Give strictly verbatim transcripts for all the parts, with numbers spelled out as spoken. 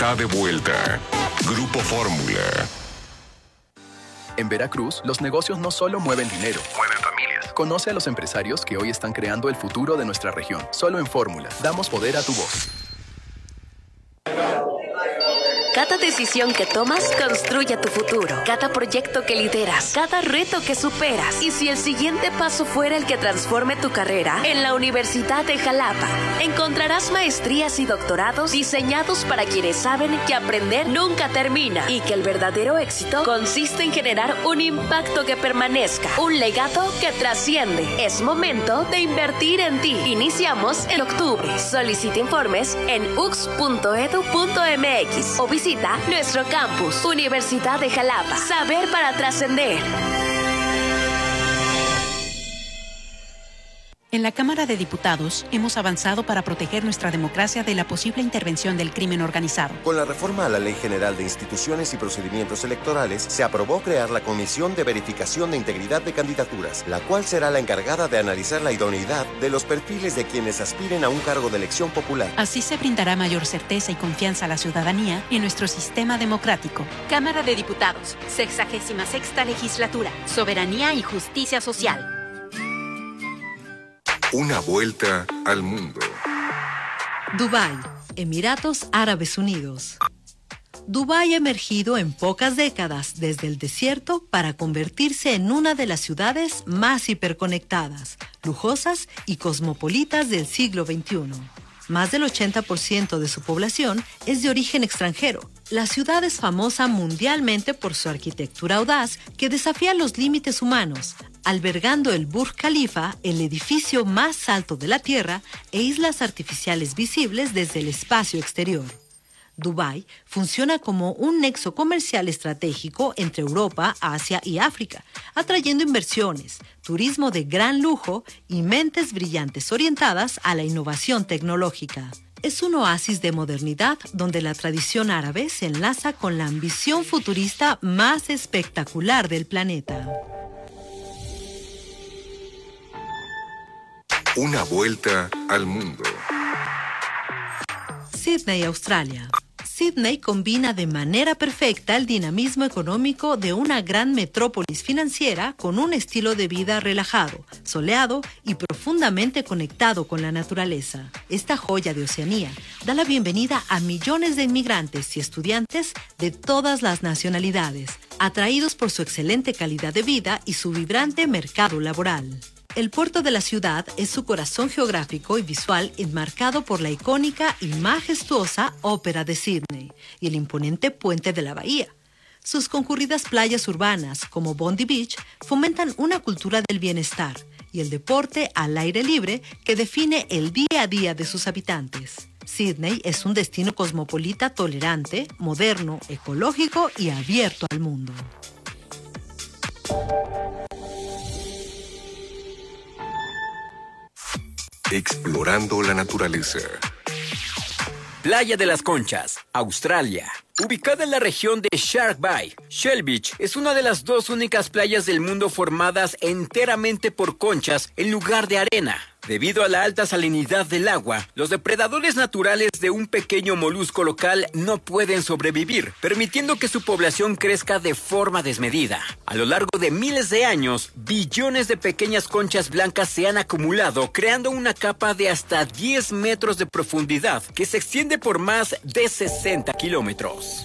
Está de vuelta. Grupo Fórmula. En Veracruz, los negocios no solo mueven dinero, mueven familias. Conoce a los empresarios que hoy están creando el futuro de nuestra región. Solo en Fórmula, damos poder a tu voz. Cada decisión que tomas construye tu futuro. Cada proyecto que lideras, cada reto que superas. Y si el siguiente paso fuera el que transforme tu carrera, en la Universidad de Jalapa encontrarás maestrías y doctorados diseñados para quienes saben que aprender nunca termina y que el verdadero éxito consiste en generar un impacto que permanezca, un legado que trasciende. Es momento de invertir en ti. Iniciamos en octubre. Solicita informes en u x punto e d u punto m x o visita nuestro campus, Universidad de Jalapa. Saber para trascender. En la Cámara de Diputados hemos avanzado para proteger nuestra democracia de la posible intervención del crimen organizado. Con la reforma a la Ley General de Instituciones y Procedimientos Electorales, se aprobó crear la Comisión de Verificación de Integridad de Candidaturas, la cual será la encargada de analizar la idoneidad de los perfiles de quienes aspiren a un cargo de elección popular. Así se brindará mayor certeza y confianza a la ciudadanía en nuestro sistema democrático. Cámara de Diputados, sexagésima sexta legislatura, Soberanía y Justicia Social. Una vuelta al mundo. Dubái, Emiratos Árabes Unidos. Dubái ha emergido en pocas décadas desde el desierto para convertirse en una de las ciudades más hiperconectadas, lujosas y cosmopolitas del siglo veintiuno. Más del ochenta por ciento de su población es de origen extranjero. La ciudad es famosa mundialmente por su arquitectura audaz que desafía los límites humanos, albergando el Burj Khalifa, el edificio más alto de la Tierra, e islas artificiales visibles desde el espacio exterior. Dubái funciona como un nexo comercial estratégico entre Europa, Asia y África, atrayendo inversiones, turismo de gran lujo y mentes brillantes orientadas a la innovación tecnológica. Es un oasis de modernidad donde la tradición árabe se enlaza con la ambición futurista más espectacular del planeta. Una vuelta al mundo. Sídney, Australia. Sídney combina de manera perfecta el dinamismo económico de una gran metrópolis financiera con un estilo de vida relajado, soleado y profundamente conectado con la naturaleza. Esta joya de Oceanía da la bienvenida a millones de inmigrantes y estudiantes de todas las nacionalidades, atraídos por su excelente calidad de vida y su vibrante mercado laboral. El puerto de la ciudad es su corazón geográfico y visual enmarcado por la icónica y majestuosa Ópera de Sídney y el imponente puente de la bahía. Sus concurridas playas urbanas, como Bondi Beach, fomentan una cultura del bienestar y el deporte al aire libre que define el día a día de sus habitantes. Sídney es un destino cosmopolita tolerante, moderno, ecológico y abierto al mundo. Explorando la naturaleza. Playa de las Conchas, Australia. Ubicada en la región de Shark Bay, Shell Beach es una de las dos únicas playas del mundo formadas enteramente por conchas en lugar de arena. Debido a la alta salinidad del agua, los depredadores naturales de un pequeño molusco local no pueden sobrevivir, permitiendo que su población crezca de forma desmedida. A lo largo de miles de años, billones de pequeñas conchas blancas se han acumulado, creando una capa de hasta diez metros de profundidad que se extiende por más de sesenta kilómetros.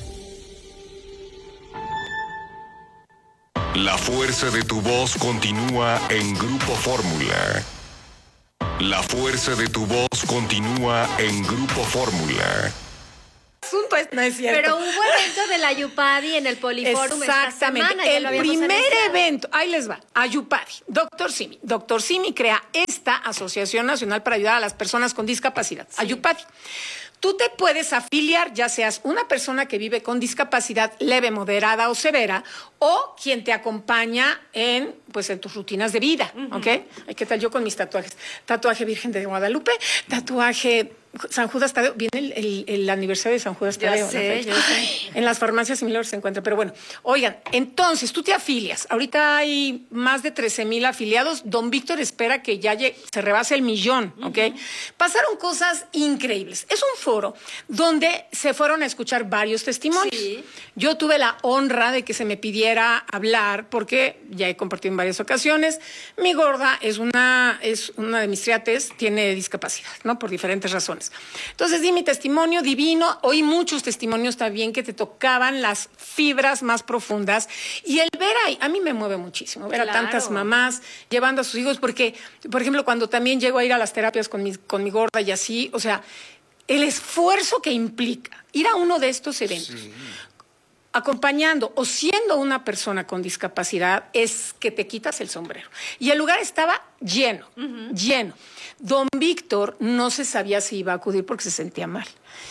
La fuerza de tu voz continúa en Grupo Fórmula. La fuerza de tu voz continúa en Grupo Fórmula. Asunto es, no es cierto. Pero hubo evento de la Ayupadi en el Poliforum. Exactamente. Esta semana, el primer evento, ahí les va, Ayupadi, Doctor Simi. Doctor Simi crea esta Asociación Nacional para ayudar a las personas con discapacidad, sí. Ayupadi. Tú te puedes afiliar, ya seas una persona que vive con discapacidad leve, moderada o severa, o quien te acompaña en, pues, en tus rutinas de vida, uh-huh. ¿Ok? ¿Qué tal yo con mis tatuajes? Tatuaje Virgen de Guadalupe, tatuaje San Judas Tadeo, viene el, el, el aniversario de San Judas Ya Tadeo. sé, ¿no? ya sé. En las farmacias similares se encuentra. Pero bueno, oigan, entonces tú te afilias. Ahorita hay más de trece mil afiliados. Don Víctor espera que ya llegue, se rebase el millón, ¿ok? Uh-huh. Pasaron cosas increíbles. Es un foro donde se fueron a escuchar varios testimonios. Sí. Yo tuve la honra de que se me pidiera hablar porque ya he compartido en varias ocasiones. Mi gorda es una, es una de mis triates, tiene discapacidad, ¿no? Por diferentes razones. Entonces di mi testimonio divino, oí muchos testimonios también que te tocaban las fibras más profundas y el ver ahí, a mí me mueve muchísimo, ver claro. a tantas mamás llevando a sus hijos, porque, por ejemplo, cuando también llego a ir a las terapias con mi, con mi gorda y así, o sea, el esfuerzo que implica ir a uno de estos eventos, sí. acompañando o siendo una persona con discapacidad, es que te quitas el sombrero. Y el lugar estaba lleno, uh-huh. lleno. Don Víctor no se sabía si iba a acudir porque se sentía mal.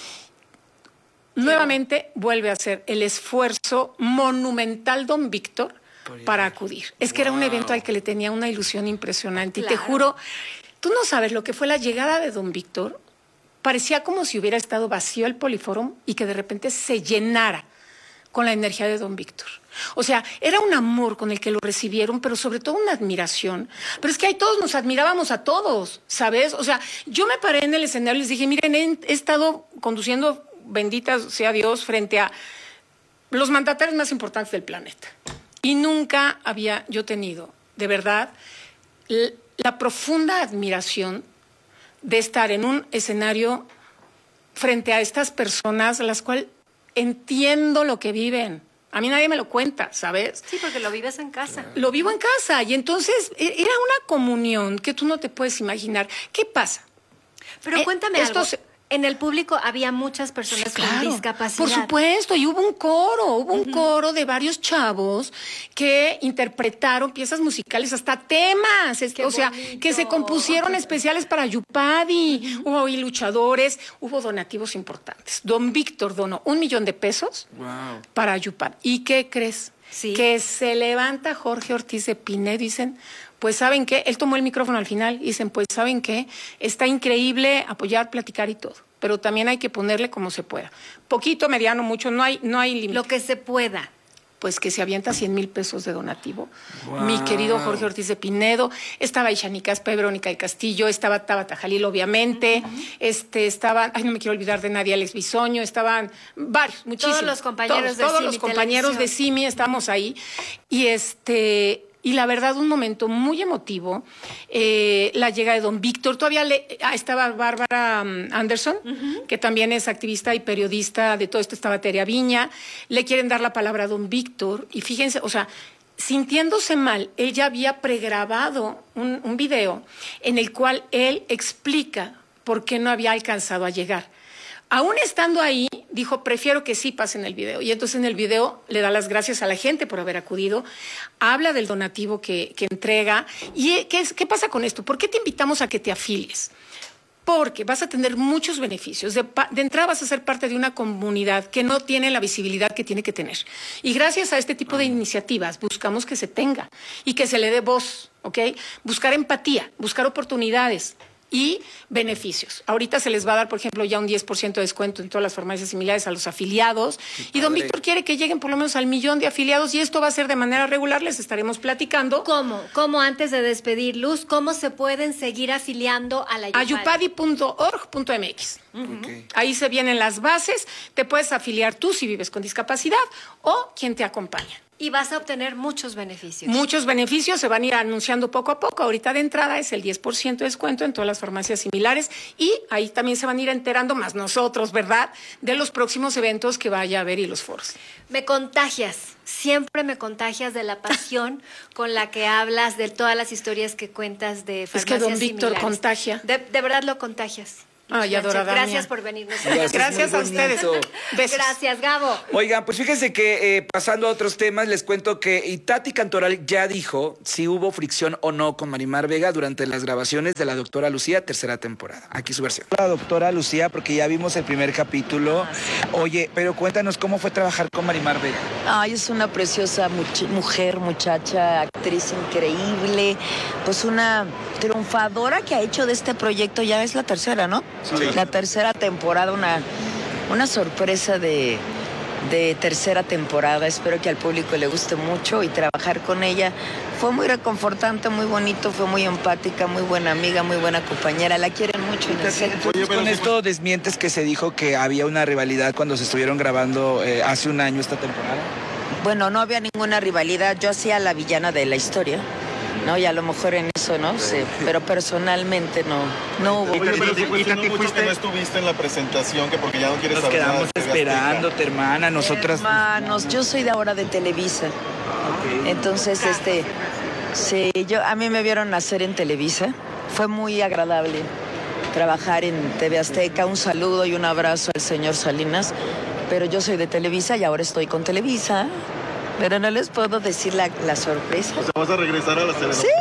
Sí. Nuevamente vuelve a hacer el esfuerzo monumental Don Víctor para acudir. Es que wow. era un evento al que le tenía una ilusión impresionante. Claro. Y te juro, tú no sabes lo que fue la llegada de Don Víctor. Parecía como si hubiera estado vacío el Poliforum y que de repente se llenara con la energía de Don Víctor. O sea, era un amor con el que lo recibieron, pero sobre todo una admiración. Pero es que ahí todos nos admirábamos a todos, ¿sabes? O sea, yo me paré en el escenario y les dije, miren, he, he estado conduciendo, bendita sea Dios, frente a los mandatarios más importantes del planeta. Y nunca había yo tenido, de verdad, la profunda admiración de estar en un escenario frente a estas personas a las cuales entiendo lo que viven. A mí nadie me lo cuenta, ¿sabes? Sí, porque lo vives en casa. Lo vivo en casa y entonces era una comunión que tú no te puedes imaginar. ¿Qué pasa? Pero eh, cuéntame esto algo. Se... En el público había muchas personas sí, claro, con discapacidad. Por supuesto, y hubo un coro, hubo uh-huh. un coro de varios chavos que interpretaron piezas musicales, hasta temas, Qué o sea, bonito. que se compusieron especiales para Yupadi. Uh-huh. Hubo luchadores, hubo donativos importantes. Don Víctor donó un millón de pesos wow. para Yupadi. ¿Y qué crees? Sí. Que se levanta Jorge Ortiz de Pinedo y dicen... Pues ¿saben qué? Él tomó el micrófono al final y dicen, pues ¿saben qué? Está increíble apoyar, platicar y todo, pero también hay que ponerle como se pueda. Poquito, mediano, mucho, no hay, no hay límite. Lo que se pueda. Pues que se avienta cien mil pesos de donativo. Wow. Mi querido Jorge Ortiz de Pinedo, estaba Ishani Caspa, Verónica del Castillo, estaba Tabata Jalil, obviamente, uh-huh. este, estaban, ay, no me quiero olvidar de nadie, Alex Bisoño, estaban varios, muchísimos. Todos los compañeros todos, de todos Simi los compañeros Televisión. de Simi, estamos ahí, y este... Y la verdad, un momento muy emotivo, eh, la llegada de Don Víctor. Todavía le, ah, estaba Bárbara um, Anderson, uh-huh. que también es activista y periodista de todo esto, estaba Terea Viña. Le quieren dar la palabra a Don Víctor. Y fíjense, o sea, sintiéndose mal, él ya había pregrabado un, un video en el cual él explica por qué no había alcanzado a llegar. Aún estando ahí, dijo, prefiero que sí pasen el video. Y entonces en el video le da las gracias a la gente por haber acudido, habla del donativo que, que entrega. ¿Y qué, es, qué pasa con esto? ¿Por qué te invitamos a que te afilies? Porque vas a tener muchos beneficios. De, de entrada vas a ser parte de una comunidad que no tiene la visibilidad que tiene que tener. Y gracias a este tipo de iniciativas buscamos que se tenga y que se le dé voz, ¿ok? Buscar empatía, buscar oportunidades y beneficios. Ahorita se les va a dar, por ejemplo, ya un diez por ciento de descuento en todas las farmacias similares a los afiliados. Y don Víctor quiere que lleguen por lo menos al millón de afiliados y esto va a ser de manera regular. Les estaremos platicando. ¿Cómo? ¿Cómo antes de despedir, Luz? ¿Cómo se pueden seguir afiliando a la Yupadi? ayupadi punto org punto m x. Uh-huh. Okay. Ahí se vienen las bases. Te puedes afiliar tú si vives con discapacidad o quien te acompaña. Y vas a obtener muchos beneficios. Muchos beneficios se van a ir anunciando poco a poco. Ahorita de entrada es el diez por ciento de descuento en todas las farmacias similares y ahí también se van a ir enterando más nosotros, ¿verdad? De los próximos eventos que vaya a haber y los foros. Me contagias, siempre me contagias de la pasión con la que hablas, de todas las historias que cuentas de farmacias similares. Es que don Víctor similares. Contagia. De, de verdad lo contagias. Ay, adorada Gracias mía. por venirnos. Gracias, Gracias a ustedes. Besos. Gracias, Gabo. Oigan, pues fíjense que eh, pasando a otros temas, les cuento que Itati Cantoral ya dijo si hubo fricción o no con Marimar Vega durante las grabaciones de La Doctora Lucía, tercera temporada. Aquí su versión. La Doctora Lucía, porque ya vimos el primer capítulo. Oye, pero cuéntanos cómo fue trabajar con Marimar Vega. Ay, es una preciosa much- mujer, muchacha, actriz increíble, pues una triunfadora que ha hecho de este proyecto, ya es la tercera, ¿no? Sí. La tercera temporada, una, una sorpresa de, de tercera temporada. Espero que al público le guste mucho y trabajar con ella. Fue muy reconfortante, muy bonito, fue muy empática, muy buena amiga, muy buena compañera. La quieren mucho en el set. Entonces, con esto desmientes que se dijo que había una rivalidad cuando se estuvieron grabando eh, hace un año esta temporada. Bueno, no había ninguna rivalidad. Yo hacía la villana de la historia, ¿no? Y a lo mejor en eso, ¿no? Sí, pero personalmente no, no hubo. Oye, pero te cuestionó mucho que no estuviste en la presentación, que porque ya no quieres Nos saber nada quedamos de T V Azteca. esperándote, hermana, nosotras. Hermanos, yo soy de ahora de Televisa. Okay. Entonces, este, sí, yo, a mí me vieron nacer en Televisa. Fue muy agradable trabajar en T V Azteca. Un saludo y un abrazo al señor Salinas. Pero yo soy de Televisa y ahora estoy con Televisa. Pero no les puedo decir la, la sorpresa. O sea, ¿vas a regresar a la telenovela? Sí.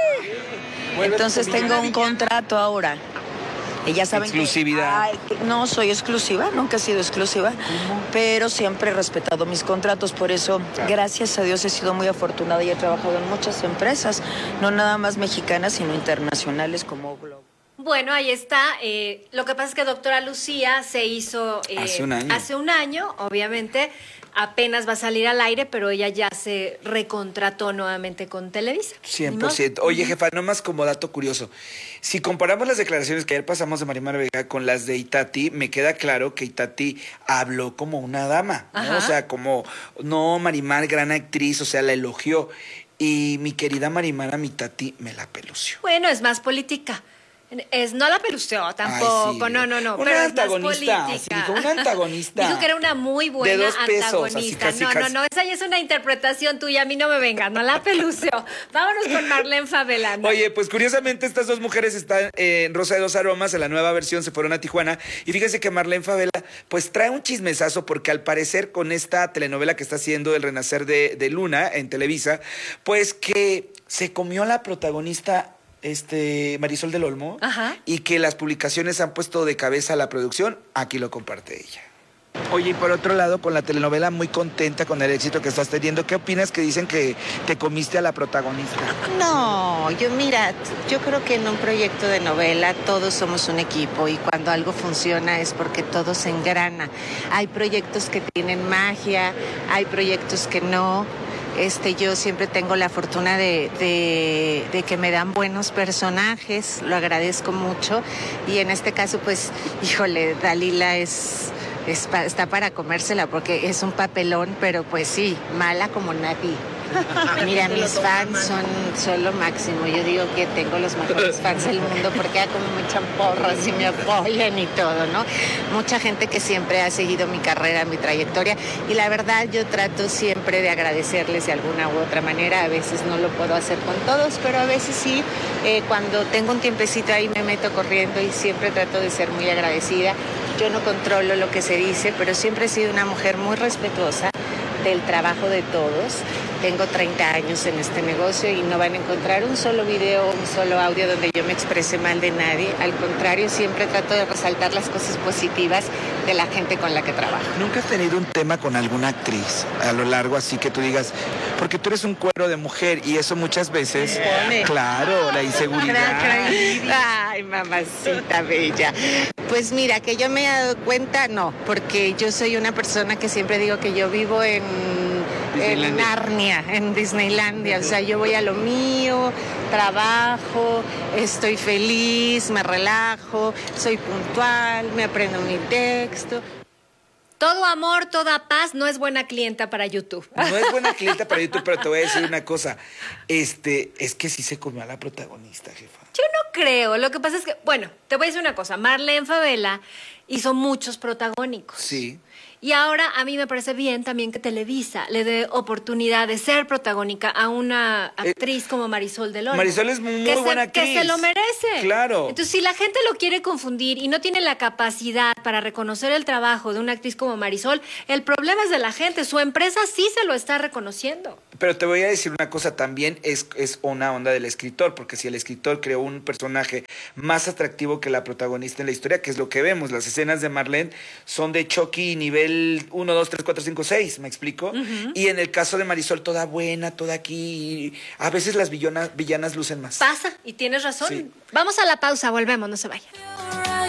Entonces tengo un contrato ahora. Y ya saben exclusividad. Que, ay, no soy exclusiva, nunca he sido exclusiva, pero siempre he respetado mis contratos. Por eso, gracias a Dios, he sido muy afortunada y he trabajado en muchas empresas, no nada más mexicanas, sino internacionales como Globo. Bueno, ahí está. Eh, lo que pasa es que Doctora Lucía se hizo eh, hace un año. Hace un año, obviamente. Apenas va a salir al aire, pero ella ya se recontrató nuevamente con Televisa. cien por ciento. Oye, jefa, nomás como dato curioso. Si comparamos las declaraciones que ayer pasamos de Marimar Vega con las de Itati, me queda claro que Itati habló como una dama, ¿no? O sea, como, no, Marimar, gran actriz, o sea, la elogió. Y mi querida Marimar, a mi Itati me la pelució. Bueno, es más política. Es, no la peluceó tampoco, Ay, sí. no, no, no. Una pero antagonista, es más así política. dijo, una antagonista. Dijo que era una muy buena de dos pesos, antagonista. así, casi, no, casi. no, no, esa ya es una interpretación tuya, a mí no me venga, no la peluceó. Vámonos con Marlene Favela. ¿No? Oye, pues curiosamente estas dos mujeres están en Rosa de dos Aromas, en la nueva versión se fueron a Tijuana, y fíjense que Marlene Favela pues trae un chismesazo porque al parecer con esta telenovela que está haciendo El Renacer de, de Luna en Televisa, pues que se comió la protagonista este Marisol del Olmo. Ajá. Y que las publicaciones han puesto de cabeza a la producción, aquí lo comparte ella. Oye, y por otro lado, con la telenovela muy contenta con el éxito que estás teniendo, ¿qué opinas que dicen que te comiste a la protagonista? No, yo mira, yo creo que en un proyecto de novela todos somos un equipo y cuando algo funciona es porque todo se engrana. Hay proyectos que tienen magia, hay proyectos que no. Este, yo siempre tengo la fortuna de, de, de que me dan buenos personajes, lo agradezco mucho. Y en este caso, pues, híjole, Dalila es, es pa, está para comérsela porque es un papelón, pero pues sí, mala como nadie. Mira, mis fans son, son lo máximo. Yo digo que tengo los mejores fans del mundo porque como me echan porras y me apoyan y todo, ¿no? Mucha gente que siempre ha seguido mi carrera, mi trayectoria, y la verdad yo trato siempre de agradecerles de alguna u otra manera. A veces no lo puedo hacer con todos, pero a veces sí. Eh, cuando tengo un tiempecito ahí me meto corriendo y siempre trato de ser muy agradecida. Yo no controlo lo que se dice, pero siempre he sido una mujer muy respetuosa del trabajo de todos. Tengo treinta años en este negocio y no van a encontrar un solo video, un solo audio donde yo me exprese mal de nadie. Al contrario, siempre trato de resaltar las cosas positivas de la gente con la que trabajo. ¿Nunca has tenido un tema con alguna actriz a lo largo así que tú digas, porque tú eres un cuero de mujer y eso muchas veces, claro, la inseguridad. Ay, mamacita bella. Pues mira, que yo me he dado cuenta, no, porque yo soy una persona que siempre digo que yo vivo en, en Narnia, en Disneylandia. O sea, yo voy a lo mío, trabajo, estoy feliz, me relajo, soy puntual, me aprendo mi texto. Todo amor, toda paz, no es buena clienta para YouTube. No es buena clienta para YouTube, pero te voy a decir una cosa. Este, es que sí se comió a la protagonista, jefa. Yo no creo. Lo que pasa es que, bueno, te voy a decir una cosa. Marlene Favela hizo muchos protagónicos. Sí. Y ahora a mí me parece bien también que Televisa le dé oportunidad de ser protagónica a una actriz eh, como Marisol del Olmo. Marisol es muy que buena se, actriz. Que se lo merece. Claro. Entonces, si la gente lo quiere confundir y no tiene la capacidad para reconocer el trabajo de una actriz como Marisol, el problema es de la gente. Su empresa sí se lo está reconociendo. Pero te voy a decir una cosa, también es, es una onda del escritor, porque si el escritor creó un personaje más atractivo que la protagonista en la historia, que es lo que vemos, las escenas de Marlene son de Chucky nivel uno, dos, tres, cuatro, cinco, seis, ¿me explico? Uh-huh. Y en el caso de Marisol, toda buena, toda aquí, a veces las villanas, villanas lucen más. Pasa, y tienes razón. Sí. Vamos a la pausa, volvemos, no se vayan.